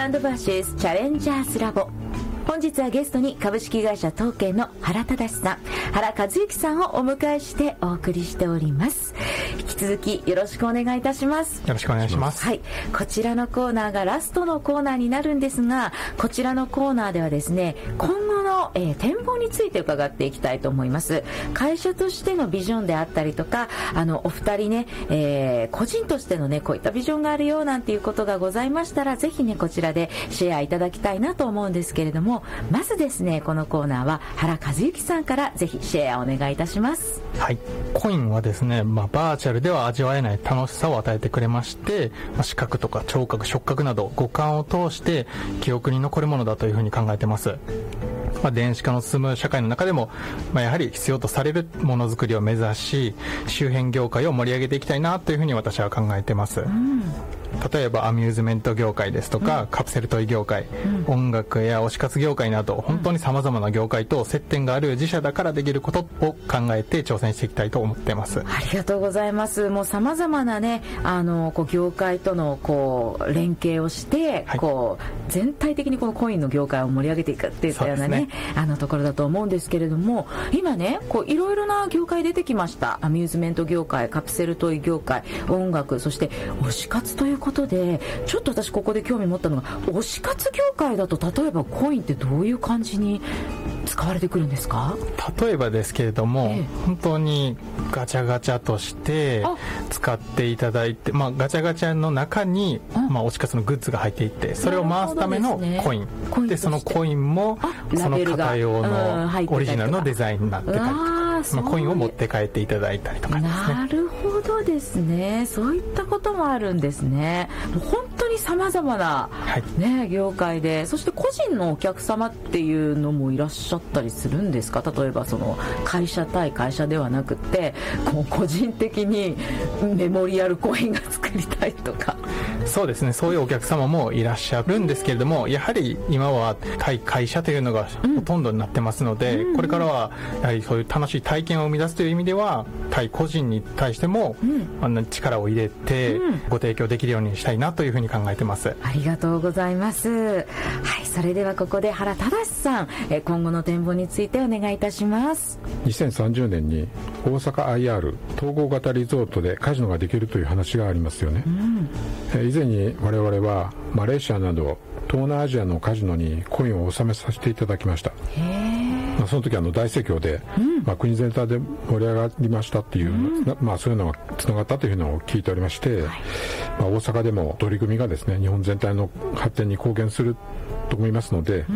&バーシスチャレンジャーズラボ。本日はゲストに株式会社東慶の原忠さん、原和之さんをお迎えしてお送りしております。引き続きよろしくお願いいたします。 よろしくお願いします。 はい、こちらのコーナーがラストのコーナーになるんですが、こちらのコーナーではですね、今後の、展望について伺っていきたいと思います。会社としてのビジョンであったりとか、お二人ね、個人としてのね、こういったビジョンがあるよなんていうことがございましたら、ぜひねこちらでシェアいただきたいなと思うんですけれども、まずですね、このコーナーは原和之さんからぜひシェアお願いいたします。 はい、コインはですね、バーチャルでは味わえない楽しさを与えてくれまして、視覚とか聴覚、触覚など五感を通して記憶に残るものだというふうに考えてます。電子化の進む社会の中でも、やはり必要とされるものづくりを目指し、周辺業界を盛り上げていきたいなというふうに私は考えてます。例えばアミューズメント業界ですとか、カプセルトイ業界、音楽や推し活業界など本当に様々な業界と接点がある自社だからできることを考えて挑戦していきたいと思っています。 ありがとうございます。もう様々なね、こう業界とのこう連携をして、こう全体的にこのコインの業界を盛り上げていくっていったようなね、ところだと思うんですけれども、今ね、こういろいろな業界出てきました。アミューズメント業界、カプセルトイ業界、音楽、そして推し活ということで、ちょっと私ここで興味持ったのが、推し活業界だと例えばコインってどういう感じに使われてくるんですか？ 例えばですけれども、本当にガチャガチャとして使っていただいて、ガチャガチャの中に、推し活のグッズが入っていて、それを回すためのコインで、そのコインもその方用のオリジナルのデザインになってたりとか、コインを持って帰っていただいたりとかですね。 なるほどですね。そういったこともあるんですね。本当に様々な、業界で、そして個人のお客様っていうのもいらっしゃったりするんですか？例えばその会社対会社ではなくて、こう個人的にメモリアルコインが作りたいとか。 そうですね、そういうお客様もいらっしゃるんですけれども、やはり今は対会社というのがほとんどになってますので、これからはやはりそういう楽しい体験を生み出すという意味では、対個人に対しても、力を入れてご提供できるようにしたいなというふうに考えてます。 ありがとうございます。はい、それではここで原忠さん、今後の展望についてお願いいたします。 2030年に大阪 IR 統合型リゾートでカジノができるという話がありますよね。以前に我々はマレーシアなど東南アジアのカジノにコインを納めさせていただきました。その時大盛況で、国全体で盛り上がりましたっていう、そういうのがつながったというのを聞いておりまして、大阪でも取り組みがですね、日本全体の発展に貢献すると思いますので、